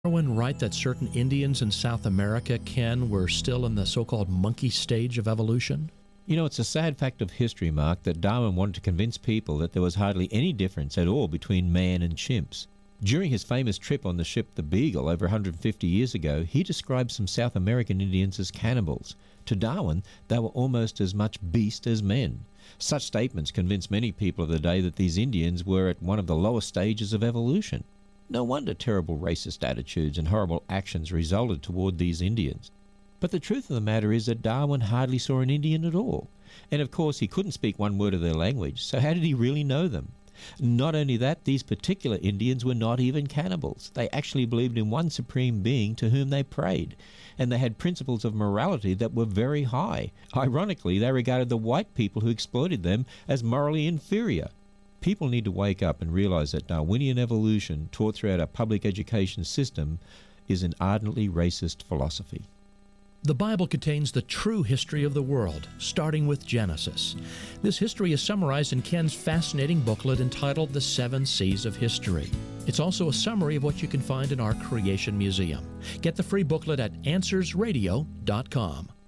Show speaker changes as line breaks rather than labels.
Darwin right that certain Indians in South America, Ken, were still in the so-called monkey stage of evolution?
You know, it's a sad fact of history, Mark, that Darwin wanted to convince people that there was hardly any difference at all between man and chimps. During his famous trip on the ship the Beagle over 150 years ago, he described some South American Indians as cannibals. To Darwin, they were almost as much beast as men. Such statements convinced many people of the day that these Indians were at one of the lowest stages of evolution. No wonder terrible racist attitudes and horrible actions resulted toward these Indians. But the truth of the matter is that Darwin hardly saw an Indian at all. And of course he couldn't speak one word of their language, so how did he really know them? Not only that, these particular Indians were not even cannibals. They actually believed in one supreme being to whom they prayed, and they had principles of morality that were very high. Ironically, they regarded the white people who exploited them as morally inferior. People need to wake up and realize that Darwinian evolution, taught throughout our public education system, is an ardently racist philosophy.
The Bible contains the true history of the world, starting with Genesis. This history is summarized in Ken's fascinating booklet entitled The Seven Seas of History. It's also a summary of what you can find in our Creation Museum. Get the free booklet at AnswersRadio.com.